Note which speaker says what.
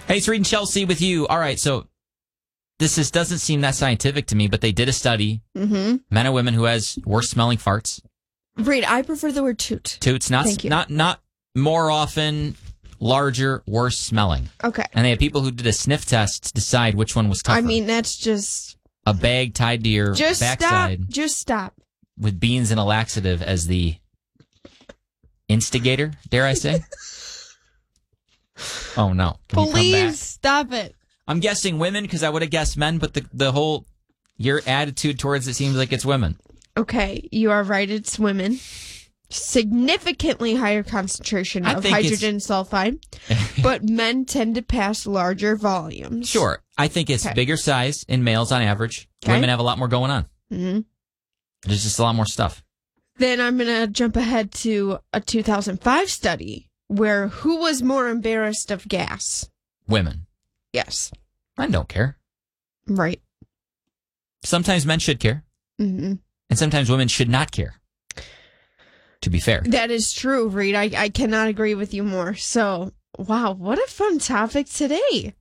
Speaker 1: Hey, it's Reed and Chelsea with you. All right, so this doesn't seem that scientific to me, but they did a study.
Speaker 2: Mm-hmm.
Speaker 1: Men and women who has worse smelling farts.
Speaker 2: Reed, I prefer the word toot.
Speaker 1: Toots, not more often, larger, worse smelling.
Speaker 2: Okay.
Speaker 1: And they had people who did a sniff test to decide which one was tougher.
Speaker 2: I mean, that's just...
Speaker 1: A bag tied to your backside.
Speaker 2: Just stop.
Speaker 1: With beans and a laxative as the instigator, dare I say? Oh, no. Can you come back?
Speaker 2: Please stop it.
Speaker 1: I'm guessing women because I would have guessed men, but the whole, your attitude towards it seems like it's women.
Speaker 2: Okay, you are right. It's women. Significantly higher concentration of hydrogen sulfide, but men tend to pass larger volumes.
Speaker 1: Sure. I think it's bigger size in males on average.
Speaker 2: Okay.
Speaker 1: Women have a lot more going on.
Speaker 2: Mm-hmm.
Speaker 1: There's just a lot more stuff.
Speaker 2: Then I'm going to jump ahead to a 2005 study where who was more embarrassed of gas?
Speaker 1: Women.
Speaker 2: Yes.
Speaker 1: Men don't care.
Speaker 2: Right.
Speaker 1: Sometimes men should care.
Speaker 2: Mm-hmm.
Speaker 1: And sometimes women should not care. To be fair.
Speaker 2: That is true, Reed. I cannot agree with you more. So, wow, what a fun topic today.